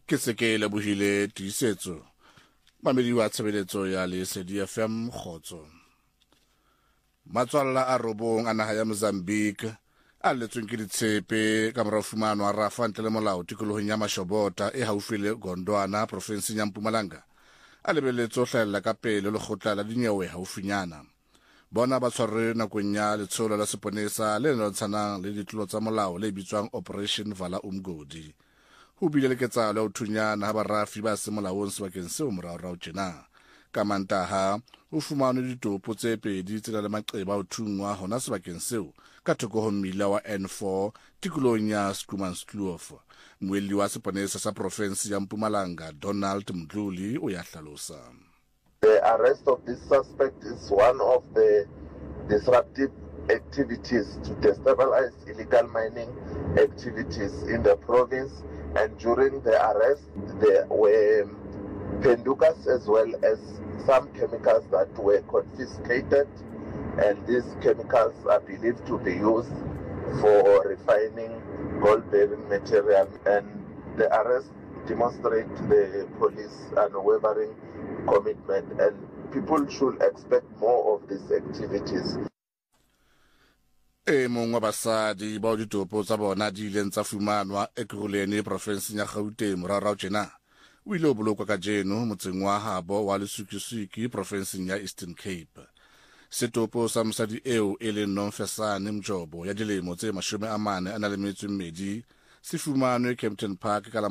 ke se ke lebohile tiisetso mamedi wa tshebeletso ya Lesedi FM Khotso. Matswalla a robong a naha ya Mozambique a letsweng ke ditshepe ka mora fumano a rafa ntle le molao tikolohong ya Mashobota e haufi le Gondwana provinseng ya Mpumalanga a lebelletse ho hlahella ka pele lekgotla la dinyewe haufinyana. Bona ba tshwarwe nakong ya letsholo la seponesa le lwantshanang le ditlolo tsa molao le bitswang Operation Vala Umgodi. Ho bile le ketsahalo ya ho thunyana ha barafi ba se molaong sebakeng seo moraorao tjena. Ka Mantaha ho fumanwe ditopo tse pedi tse le maqeba ho thungwa hona sebakeng seo ka thoko ho mmila wa N4 tikolohong ya Schoemanskloof. Moelli wa seponesa sa province ya Mpumalanga Donald Mdluli o ya hlalosa. The arrest of this suspect is one of the disruptive activities to destabilize illegal mining activities in the province, and during the arrest there were pendukas as well as some chemicals that were confiscated, and these chemicals are believed to be used for refining gold-bearing material, and the arrest demonstrate the police unwavering commitment, and people should expect more of these activities. Mong wa basadi ba ditopo tsa bona di ileng tsa fumanwa e Ekurhuleni provinseng ya Gauteng moraorao tjena o ile o bolokwa ka jeno motseng wa Habo wa Lesukisuki provinseng ya Eastern Cape. Setopo sa mosadi eo e leng Nomfesane Mjobo ya dilemo tse 42 se fumanwe Kempton Park ka la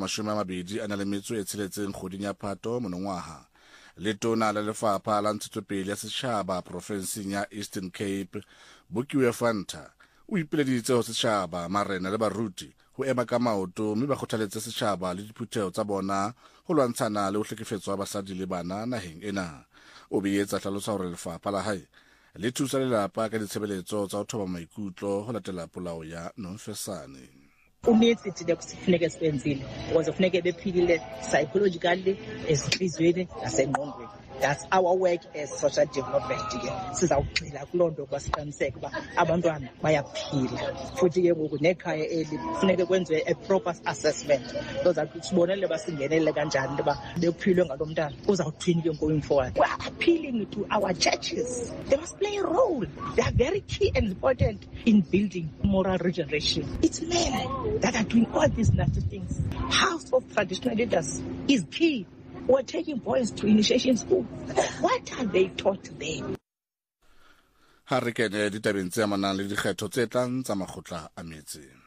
26 kgoding ya Phato monongwaha. Letona la lefapha la ntshetsopele ya setjhaba provinseng ya Eastern Cape Bukiwe Fanta o ipeleditse ho setjhaba marena le baruti ho ema ka maoto mme ba kgothaletse setjhaba le diphutheho tsa bona ho lwantshana le ho hlekefetswa basadi le bana naheng ena. O beetsa hlalosa hore lefapha la hae le thusa lelapa ka ditshebeletso tsa ho thoba maikutlo ho latela polao ya Nomfesane. Unetsi thina kusifuneke sibenzile ukuze kufuneke bephilile psychologically ezinhlizweni nasengqondweni. That's our work as social development ke sizawugxila kulonto kwasiqiniseka ba abantwana bayaphila futhi ke ngoku nekhaya eli kufuneke kwenziwe a proper assessment because sibonele basingenele kanjani into ba bephilwe ngalomntana uzawuthini ke going forward. We are appealing to our churches. They must play a role. They are very key and important in building moral regeneration. It's men that are doing all these nasty things. House of traditional leaders is key. We're taking boys to initiation school. What are they taught there? Ha re kene ditabeng tse amanang le dikgetho tse tlang tsa makgotla a metse.